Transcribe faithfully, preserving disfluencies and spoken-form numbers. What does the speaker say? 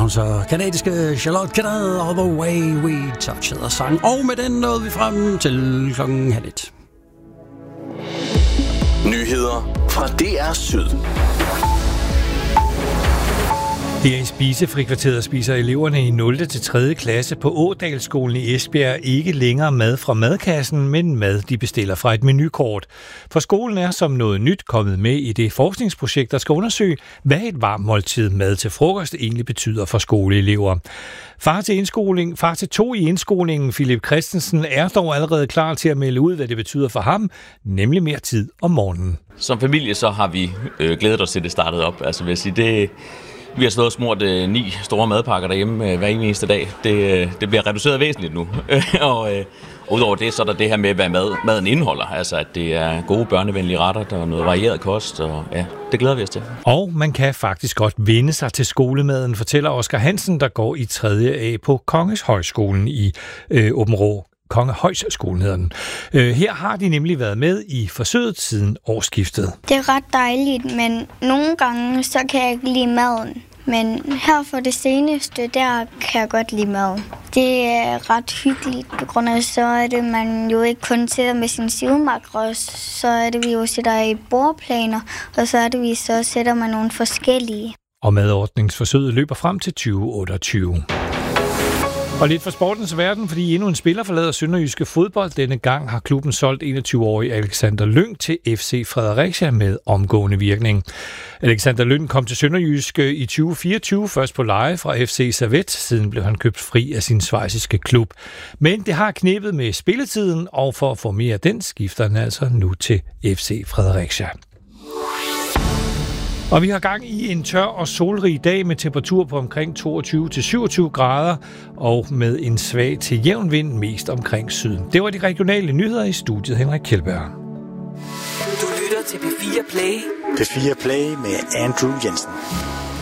hun så. Kanadiske Charlotte Kennedy, All the Way We Touch hedder sang. Og med den nåede vi frem til klokken halv et. Nyheder fra D R Syd. Her i spisefrikvarteret spiser eleverne i nul til tredje klasse på Ådalsskolen i Esbjerg ikke længere mad fra madkassen, men mad, de bestiller fra et menukort. For skolen er som noget nyt kommet med i det forskningsprojekt, der skal undersøge, hvad et varmt måltid mad til frokost egentlig betyder for skoleelever. Far til, indskoling, far til to i indskolingen, Philip Christensen, er dog allerede klar til at melde ud, hvad det betyder for ham, nemlig mere tid om morgenen. Som familie så har vi øh, glædet os til, det startet op. Altså vil jeg sige, det... Vi har stået og smurt øh, ni store madpakker derhjemme øh, hver eneste dag. Det, øh, det bliver reduceret væsentligt nu. og øh, udover det, så er der det her med, hvad mad, maden indeholder. Altså, at det er gode børnevenlige retter, der er noget varieret kost, og ja, det glæder vi os til. Og man kan faktisk godt vende sig til skolemaden, fortæller Oscar Hansen, der går i tredje A på Kongens Højskolen i øh, Aabenraa. Kongehøjskolen hedder den. Øh, her har de nemlig været med i forsøget siden årsskiftet. Det er ret dejligt, men nogle gange så kan jeg ikke lide maden. Men her for det seneste, der kan jeg godt lide maden. Det er ret hyggeligt, på grund af så er det, man jo ikke kun sidder med sin sivmakre, så er det, vi jo sætter i bordplaner, og så er det, vi så sætter med nogle forskellige. Og madordningsforsøget løber frem til tyve otteogtyve. Og lidt fra sportens verden, fordi endnu en spiller forlader Sønderjyske Fodbold. Denne gang har klubben solgt enogtyve-årige Alexander Lyng til F C Fredericia med omgående virkning. Alexander Lyng kom til Sønderjyske i tyve fireogtyve, først på leje fra F C Servette. Siden blev han købt fri af sin schweiziske klub. Men det har knebet med spilletiden, og for at få mere af den, skifter han altså nu til F C Fredericia. Og vi har gang i en tør og solrig dag med temperatur på omkring toogtyve til syvogtyve grader og med en svag til jævn vind mest omkring syden. Det var de regionale nyheder i studiet. Henrik Kjeldberg. Du lytter til P fire Play. P fire Play med Andrew Jensen.